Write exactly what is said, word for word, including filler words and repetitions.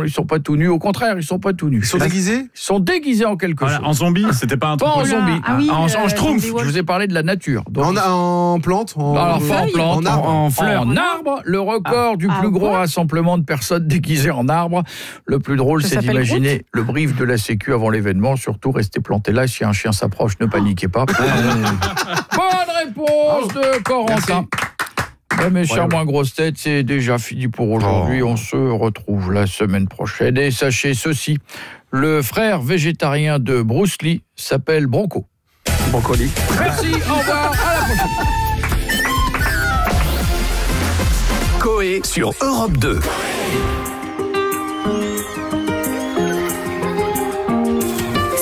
ils sont pas tout nus. Au contraire, ils sont pas tout nus. Ils sont déguisés ? Ils sont déguisés en quelque Voilà, chose. en zombie, c'était pas un truc. Pas en comme ça. zombie, Ah oui, en, en euh, schtroumpf. zombie Je vous ai parlé de la nature. Donc, En, en plante en... alors, pas en plante, en arbre. en, en fleurs. en arbre. Le record du Ah, plus gros quoi rassemblement de personnes déguisées en arbre. Le plus drôle, Ça c'est s'appelle d'imaginer le brief de la Sécu avant l'événement. Surtout, restez planté là. Si un chien s'approche, ne paniquez pas. Bonne réponse de Corentin. Ouais, mes chers moins grosses têtes, c'est déjà fini pour aujourd'hui. Oh. On se retrouve la semaine prochaine. Et sachez ceci, le frère végétarien de Bruce Lee s'appelle Bronco. Brocoli. Merci, au revoir, à la prochaine. Coé sur Europe deux.